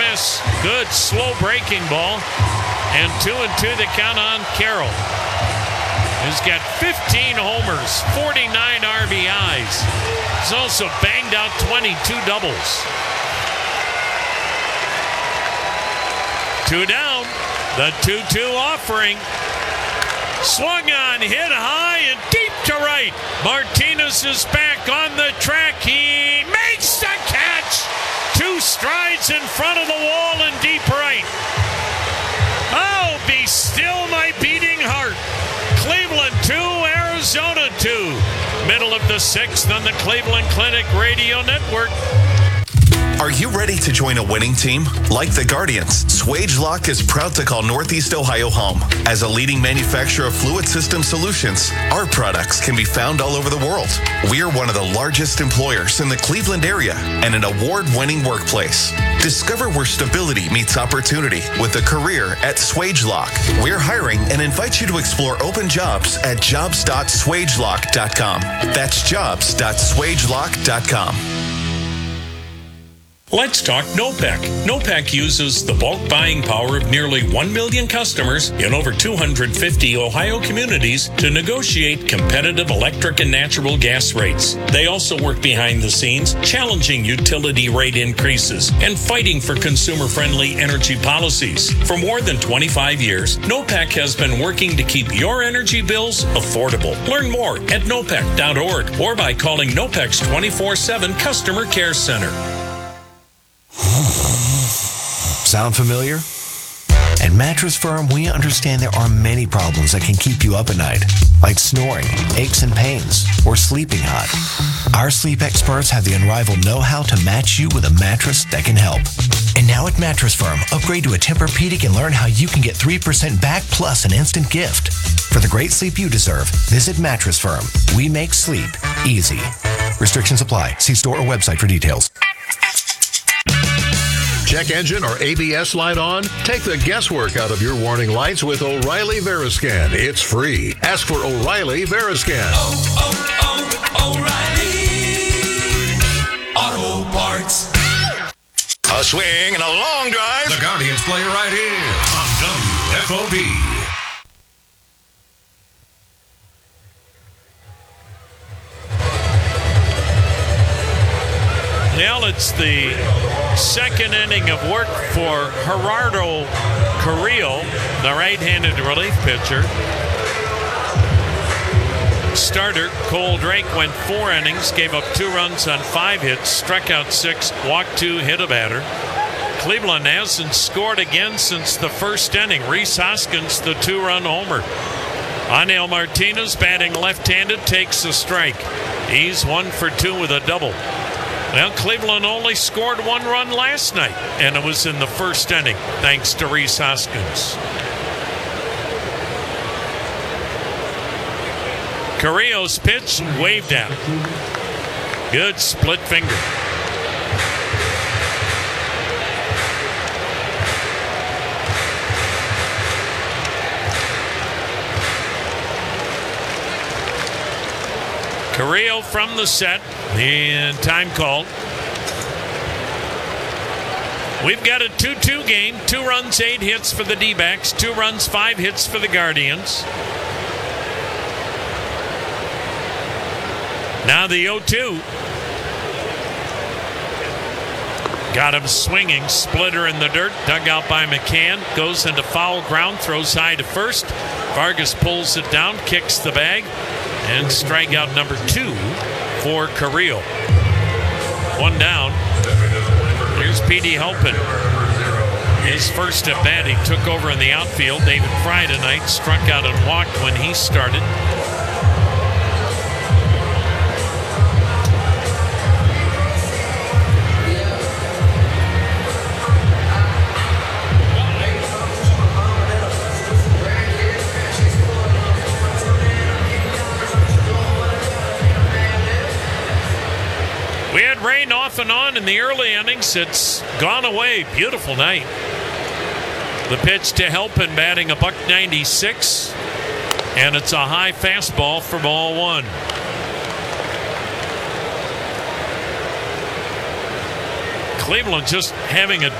Lewis, good slow breaking ball. And 2-2 the count on Carroll. He's got 15 homers, 49 RBIs. He's also banged out 22 doubles. 2 down. The 2-2 offering. Swung on, hit high and deep to right. Martinez is back on the track. He makes the catch. 2 strides in front of the wall and deep right. Oh, be still my beating heart. Cleveland 2, Arizona 2. Middle of the 6th on the Cleveland Clinic Radio Network. Are you ready to join a winning team? Like the Guardians, Swagelok is proud to call Northeast Ohio home. As a leading manufacturer of fluid system solutions, our products can be found all over the world. We are one of the largest employers in the Cleveland area and an award-winning workplace. Discover where stability meets opportunity with a career at Swagelok. We're hiring and invite you to explore open jobs at jobs.swagelok.com. That's jobs.swagelok.com. Let's talk NOPEC. NOPEC uses the bulk buying power of nearly 1 million customers in over 250 Ohio communities to negotiate competitive electric and natural gas rates. They also work behind the scenes, challenging utility rate increases and fighting for consumer-friendly energy policies. For more than 25 years, NOPEC has been working to keep your energy bills affordable. Learn more at nopec.org or by calling NOPEC's 24/7 Customer Care Center. Sound familiar? At Mattress Firm, we understand there are many problems that can keep you up at night, like snoring, aches and pains, or sleeping hot. Our sleep experts have the unrivaled know-how to match you with a mattress that can help. And now at Mattress Firm, upgrade to a Tempur-Pedic and learn how you can get 3% back plus an instant gift. For the great sleep you deserve, visit Mattress Firm. We make sleep easy. Restrictions apply. See store or website for details. Check engine or ABS light on? Take the guesswork out of your warning lights with O'Reilly Veriscan. It's free. Ask for O'Reilly Veriscan. O'Reilly Auto Parts. A swing and a long drive. The Guardians play right here on WFOB. Now it's the second inning of work for Gerardo Carrillo, the right-handed relief pitcher. Starter Cole Drake went 4 innings, gave up 2 runs on 5 hits, struck out 6, walked 2, hit a batter. Cleveland hasn't scored again since the first inning. Rhys Hoskins, the 2-run homer. Aniel Martinez, batting left-handed, takes a strike. He's 1 for 2 with a double. Well, Cleveland only scored 1 run last night, and it was in the first inning, thanks to Rhys Hoskins. Carrillo's pitch waved out. Good split finger. Carrillo from the set, and time called. We've got a 2-2 game. 2 runs, 8 hits for the D-backs. 2 runs, 5 hits for the Guardians. Now the 0-2. Got him swinging. Splitter in the dirt. Dug out by McCann. Goes into foul ground. Throws high to first. Vargas pulls it down. Kicks the bag. And strikeout number 2 for Carrillo. 1 down. Here's Petey Halpin. His first at bat, he took over in the outfield. David Fry tonight struck out and walked when he started. We had rain off and on in the early innings. It's gone away. Beautiful night. The pitch to Halpin, batting $196, and it's a high fastball for ball 1. Cleveland just having a